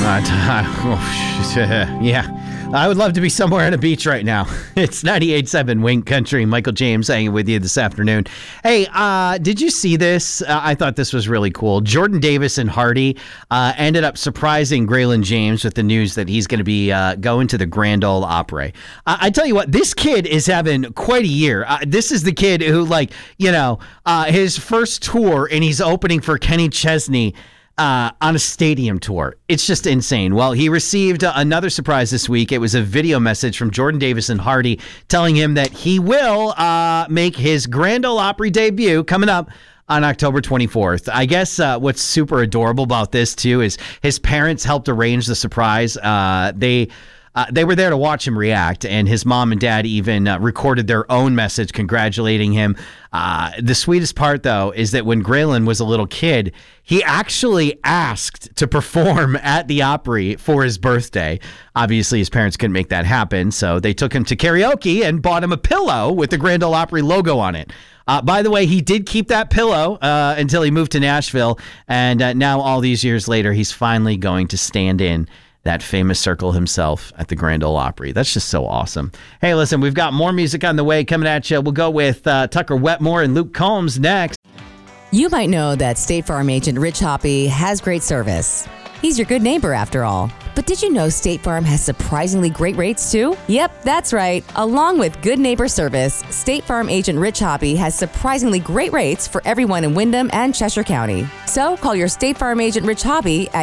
Yeah. I would love to be somewhere on a beach right now. It's 98.7 Wink Country. Michael James hanging with you this afternoon. Hey, did you see this? I thought this was really cool. Jordan Davis and Hardy ended up surprising Graylin James with the news that he's going to be going to the Grand Ole Opry. I tell you what, this kid is having quite a year. This is the kid who, his first tour, and he's opening for Kenny Chesney on a stadium tour. It's just insane. Well, he received another surprise this week. It was a video message from Jordan Davis and Hardy telling him that he will make his Grand Ole Opry debut coming up on October 24th. I guess what's super adorable about this, too, is his parents helped arrange the surprise. They were there to watch him react, and his mom and dad even recorded their own message congratulating him. The sweetest part, though, is that when Graylin was a little kid, he actually asked to perform at the Opry for his birthday. Obviously, his parents couldn't make that happen, so they took him to karaoke and bought him a pillow with the Grand Ole Opry logo on it. By the way, he did keep that pillow until he moved to Nashville, and now all these years later, he's finally going to stand in that famous circle himself at the Grand Ole Opry. That's just so awesome. Hey, listen, we've got more music on the way coming at you. We'll go with Tucker Wetmore and Luke Combs next. You might know that State Farm agent Rich Hoppy has great service. He's your good neighbor, after all. But did you know State Farm has surprisingly great rates, too? Yep, that's right. Along with good neighbor service, State Farm agent Rich Hoppy has surprisingly great rates for everyone in Windham and Cheshire County. So call your State Farm agent Rich Hoppy at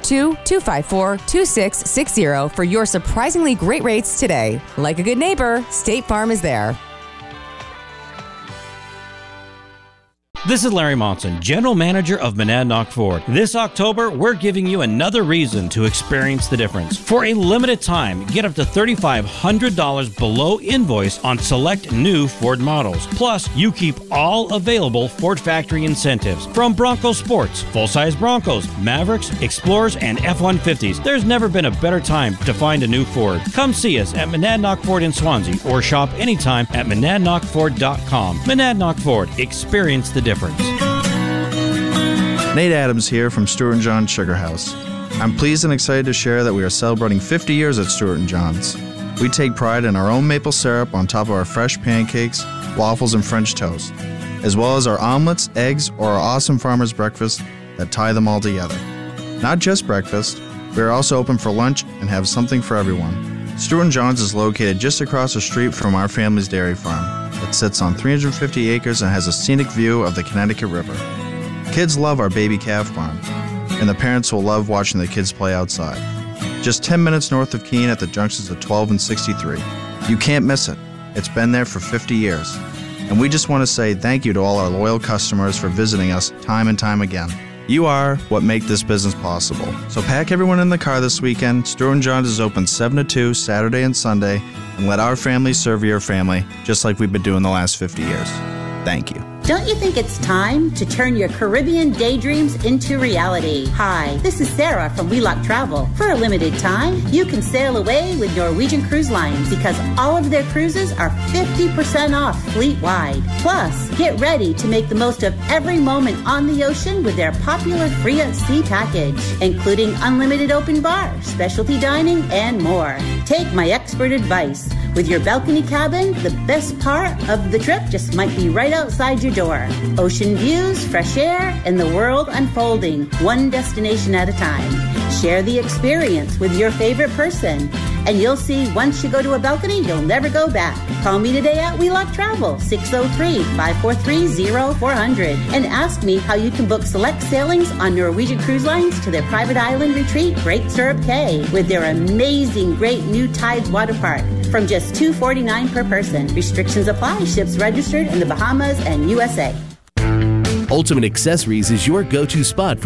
802-254-2660 for your surprisingly great rates today. Like a good neighbor, State Farm is there. This is Larry Monson, General Manager of Monadnock Ford. This October, we're giving you another reason to experience the difference. For a limited time, get up to $3,500 below invoice on select new Ford models. Plus, you keep all available Ford factory incentives from Bronco Sports, full-size Broncos, Mavericks, Explorers, and F-150s. There's never been a better time to find a new Ford. Come see us at Monadnock Ford in Swansea or shop anytime at monadnockford.com. Monadnock Ford. Experience the difference. Nate Adams here from Stuart & John Sugar House. I'm pleased and excited to share that we are celebrating 50 years at Stuart & John's. We take pride in our own maple syrup on top of our fresh pancakes, waffles, and French toast, as well as our omelets, eggs, or our awesome farmer's breakfast that tie them all together. Not just breakfast, we are also open for lunch and have something for everyone. Stuart & John's is located just across the street from our family's dairy farm. It sits on 350 acres and has a scenic view of the Connecticut River. Kids love our baby calf barn, and the parents will love watching the kids play outside. Just 10 minutes north of Keene at the junctions of 12 and 63. You can't miss it. It's been there for 50 years. And we just want to say thank you to all our loyal customers for visiting us time and time again. You are what make this business possible. So pack everyone in the car this weekend. Stuart & John's is open 7 to 2, Saturday and Sunday, and let our family serve your family, just like we've been doing the last 50 years. Thank you. Don't you think it's time to turn your Caribbean daydreams into reality? Hi, this is Sarah from Wheelock Travel. For a limited time, you can sail away with Norwegian Cruise Lines because all of their cruises are 50% off fleet-wide. Plus, get ready to make the most of every moment on the ocean with their popular free at sea package, including unlimited open bar, specialty dining, and more. Take my expert advice. With your balcony cabin, the best part of the trip just might be right outside your door. Ocean views, fresh air, and the world unfolding, one destination at a time. Share the experience with your favorite person, and you'll see once you go to a balcony, you'll never go back. Call me today at Wheelock Travel, 603-543-0400, and ask me how you can book select sailings on Norwegian Cruise Lines to their private island retreat, Great Stirrup Cay, with their amazing Great New Tides Water Park, from just $249 per person. Restrictions apply. Ships registered in the Bahamas and USA. Ultimate Accessories is your go-to spot for